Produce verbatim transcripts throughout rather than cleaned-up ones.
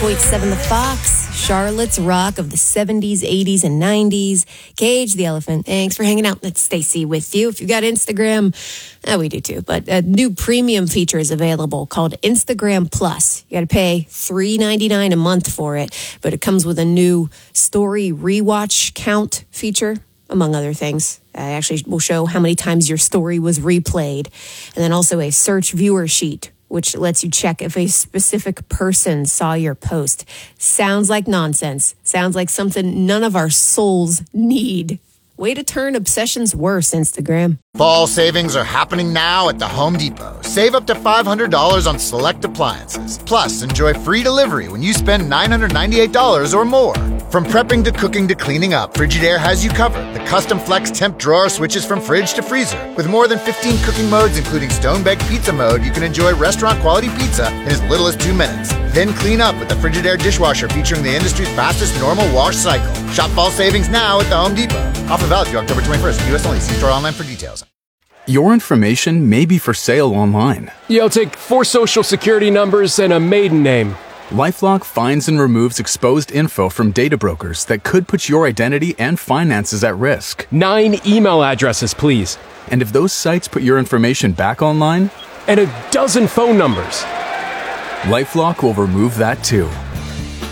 point seven The Fox, Charlotte's Rock of the seventies, eighties, and nineties. Cage the Elephant, thanks for hanging out. It's Stacey with you. If you got Instagram, eh, we do too, but a new premium feature is available called Instagram Plus. You got to pay three ninety-nine a month for it, but it comes with a new story rewatch count feature, among other things. I actually will show how many times your story was replayed, and then also a search viewer sheet, which lets you check if a specific person saw your post. Sounds like nonsense. Sounds like something none of our souls need. Way to turn obsessions worse, Instagram. Fall savings are happening now at the Home Depot. Save up to five hundred dollars on select appliances. Plus, enjoy free delivery when you spend nine hundred ninety-eight dollars or more. From prepping to cooking to cleaning up, Frigidaire has you covered. The custom flex temp drawer switches from fridge to freezer. With more than fifteen cooking modes, including stone-baked pizza mode, you can enjoy restaurant-quality pizza in as little as two minutes. Then clean up with the Frigidaire dishwasher featuring the industry's fastest normal wash cycle. Shop fall savings now at the Home Depot. Offer valid through October twenty-first. U S only. See store online for details. Your information may be for sale online. Yeah, I'll take four social security numbers and a maiden name. LifeLock finds and removes exposed info from data brokers that could put your identity and finances at risk. Nine email addresses, please. And if those sites put your information back online? And a dozen phone numbers. LifeLock will remove that too.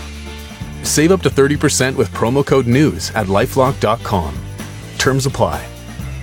Save up to thirty percent with promo code NEWS at lifelock dot com. Terms apply.